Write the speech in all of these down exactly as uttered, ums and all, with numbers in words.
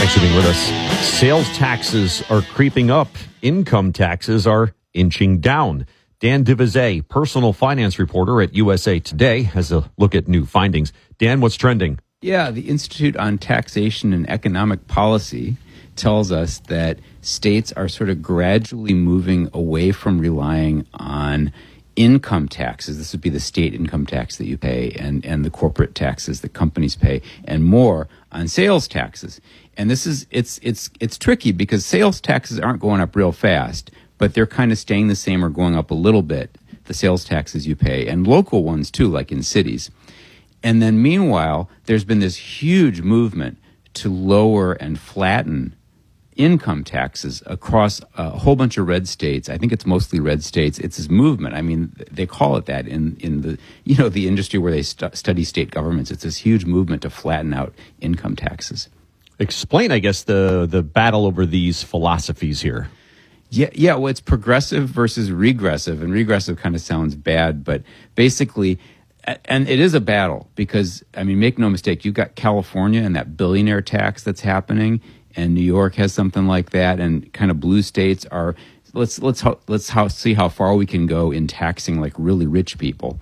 Thanks for being with us. Sales taxes are creeping up. Income taxes are inching down. Dan Divizet, personal finance reporter at U S A Today, has a look at new findings. Dan, what's trending? Yeah, the Institute on Taxation and Economic Policy tells us that states are sort of gradually moving away from relying on income taxes. This would be the state income tax that you pay and, and the corporate taxes that companies pay, and more on sales taxes. And this is it's it's it's tricky because sales taxes aren't going up real fast, but they're kind of staying the same or going up a little bit, the sales taxes you pay, and local ones too, like in cities. And then meanwhile, there's been this huge movement to lower and flatten income taxes across a whole bunch of red states. I think it's mostly red states. It's this movement. I mean, they call it that in, in the, you know, the industry where they stu- study state governments. It's this huge movement to flatten out income taxes. Explain, I guess, the, the battle over these philosophies here. Yeah, yeah. Well, it's progressive versus regressive, and regressive kind of sounds bad, but basically, and it is a battle because, I mean, make no mistake, you've got California and that billionaire tax that's happening, and New York has something like that, and kind of blue states are. Let's let's let's how, see how far we can go in taxing like really rich people,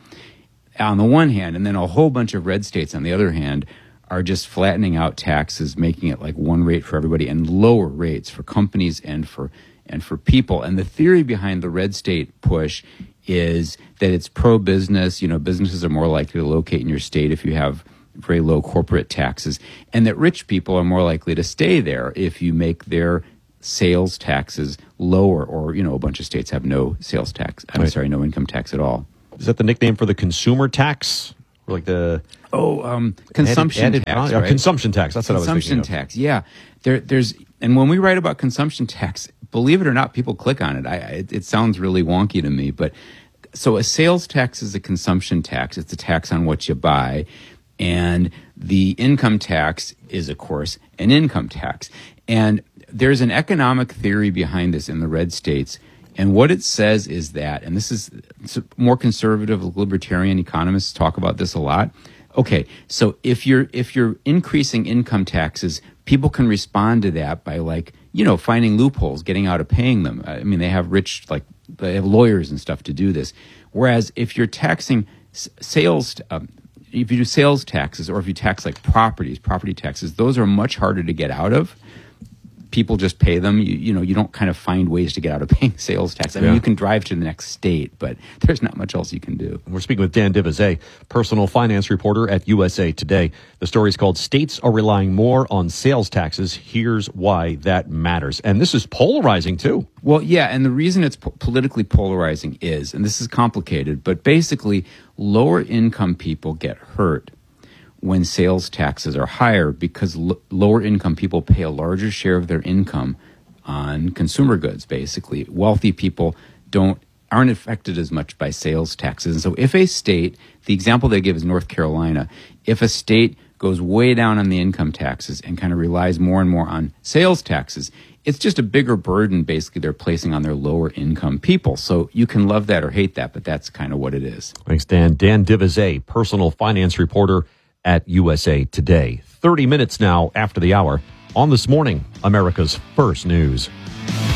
on the one hand, and then a whole bunch of red states on the other hand are just flattening out taxes, making it like one rate for everybody and lower rates for companies and for and for people. And the theory behind the red state push is that it's pro-business. You know, businesses are more likely to locate in your state if you have very low corporate taxes, and that rich people are more likely to stay there if you make their sales taxes lower, or, you know, a bunch of states have no sales tax. I'm right. sorry, no income tax at all. Is that the nickname for the consumer tax? Or like the oh, um, consumption added, tax, added, right? Consumption tax. That's what consumption I was thinking of. tax. Yeah, there, there's, and when we write about consumption tax, believe it or not, people click on it. I, it, it sounds really wonky to me, but so a sales tax is a consumption tax. It's a tax on what you buy. And the income tax is, of course, an income tax. And there's an economic theory behind this in the red states. And what it says is that, and this is more conservative libertarian economists talk about this a lot. Okay, so if you're if you're increasing income taxes, people can respond to that by, like, you know, finding loopholes, getting out of paying them. I mean, they have rich, like, they have lawyers and stuff to do this. Whereas if you're taxing sales, um, if you do sales taxes, or if you tax like properties, property taxes, those are much harder to get out of. People just pay them. You, you know, you don't kind of find ways to get out of paying sales tax. I mean, yeah. you can drive to the next state, but there's not much else you can do. We're speaking with Dan Divizet, personal finance reporter at U S A Today. The story is called "States Are Relying More on Sales Taxes. Here's Why That Matters." And this is polarizing, too. Well, yeah, and the reason it's po- politically polarizing is, and this is complicated, but basically lower income people get hurt when sales taxes are higher because l- lower income people pay a larger share of their income on consumer goods, basically. Wealthy people don't aren't affected as much by sales taxes. And so if a state, the example they give is North Carolina, if a state goes way down on the income taxes and kind of relies more and more on sales taxes, it's just a bigger burden basically they're placing on their lower income people. So you can love that or hate that, but that's kind of what it is. Thanks, Dan. Dan Divizet, personal finance reporter at U S A Today. thirty minutes now after the hour on This Morning, America's First News.